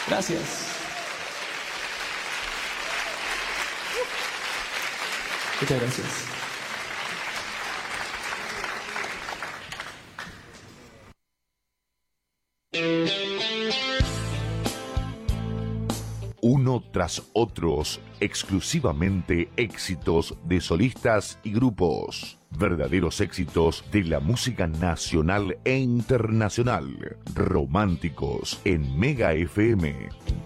Gracias. Muchas gracias. Uno tras otros, exclusivamente éxitos de solistas y grupos. Verdaderos éxitos de la música nacional e internacional. Románticos en Mega FM.